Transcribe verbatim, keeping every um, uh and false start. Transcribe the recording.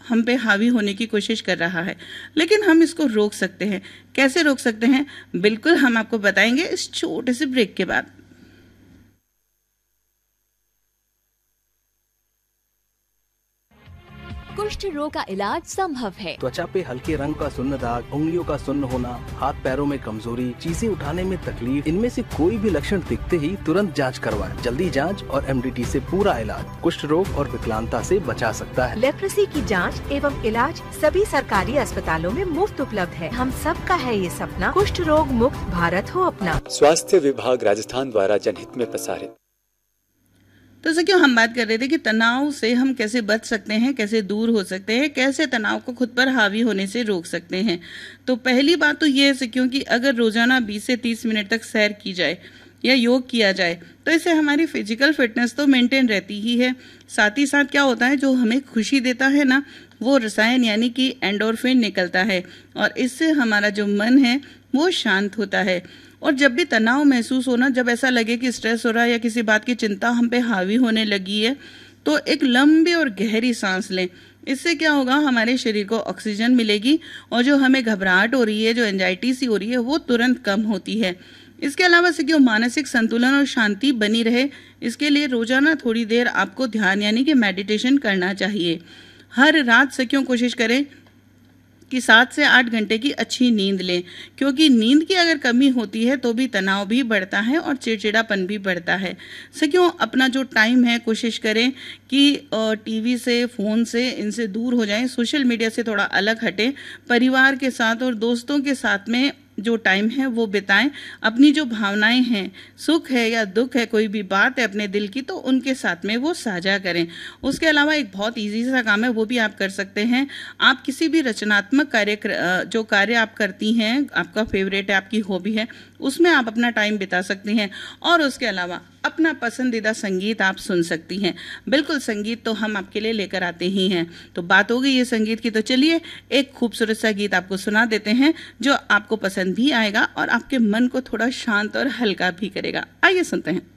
हम पे हावी होने की कोशिश कर रहा है, लेकिन हम इसको रोक सकते हैं। कैसे रोक सकते हैं, बिल्कुल हम आपको बताएंगे इस छोटे से ब्रेक के बाद। कुष्ठ रोग का इलाज संभव है। त्वचा पे हल्के रंग का सुन्न दाग, उंगलियों का सुन्न होना, हाथ पैरों में कमजोरी, चीजें उठाने में तकलीफ, इनमें से कोई भी लक्षण दिखते ही तुरंत जांच करवाएं। जल्दी जांच और एम डी टी से पूरा इलाज कुष्ठ रोग और विकलांगता से बचा सकता है। लेप्रेसी की जांच एवं इलाज सभी सरकारी अस्पतालों में मुफ्त उपलब्ध है। हम सबका है ये सपना, कुष्ठ रोग मुक्त भारत हो अपना। स्वास्थ्य विभाग राजस्थान द्वारा जनहित में प्रसारित। तो जैसे क्यों हम बात कर रहे थे कि तनाव से हम कैसे बच सकते हैं, कैसे दूर हो सकते हैं, कैसे तनाव को खुद पर हावी होने से रोक सकते हैं। तो पहली बात तो ये है क्योंकि अगर रोजाना बीस से तीस मिनट तक सैर की जाए या योग किया जाए तो इससे हमारी फिजिकल फिटनेस तो मेंटेन रहती ही है, साथ ही साथ क्या होता है, जो हमें खुशी देता है ना, वो रसायन यानी कि एंडोर्फिन निकलता है और इससे हमारा जो मन है वो शांत होता है। और जब भी तनाव महसूस होना, जब ऐसा लगे कि स्ट्रेस हो रहा है या किसी बात की चिंता हम पे हावी होने लगी है, तो एक लंबी और गहरी सांस लें। इससे क्या होगा, हमारे शरीर को ऑक्सीजन मिलेगी और जो हमें घबराहट हो रही है, जो एंजाइटी सी हो रही है, वो तुरंत कम होती है। इसके अलावा से क्यों मानसिक संतुलन और शांति बनी रहे, इसके लिए रोजाना थोड़ी देर आपको ध्यान यानी कि मेडिटेशन करना चाहिए। हर रात से क्यों कोशिश करें कि सात से आठ घंटे की अच्छी नींद लें, क्योंकि नींद की अगर कमी होती है तो भी तनाव भी बढ़ता है और चिड़चिड़ापन भी बढ़ता है। से क्यों अपना जो टाइम है कोशिश करें कि टीवी से, फ़ोन से, इनसे दूर हो जाएं, सोशल मीडिया से थोड़ा अलग हटें, परिवार के साथ और दोस्तों के साथ में जो टाइम है वो बिताएं। अपनी जो भावनाएं हैं, सुख है या दुख है, कोई भी बात है अपने दिल की, तो उनके साथ में वो साझा करें। उसके अलावा एक बहुत इजी सा काम है, वो भी आप कर सकते हैं। आप किसी भी रचनात्मक कार्य, जो कार्य आप करती हैं, आपका फेवरेट है, आपकी हॉबी है, उसमें आप अपना टाइम बिता सकती हैं। और उसके अलावा अपना पसंदीदा संगीत आप सुन सकती हैं। बिल्कुल, संगीत तो हम आपके लिए लेकर आते ही हैं। तो बात हो गई ये संगीत की, तो चलिए एक खूबसूरत सा गीत आपको सुना देते हैं जो आपको पसंद भी आएगा और आपके मन को थोड़ा शांत और हल्का भी करेगा। आइए सुनते हैं।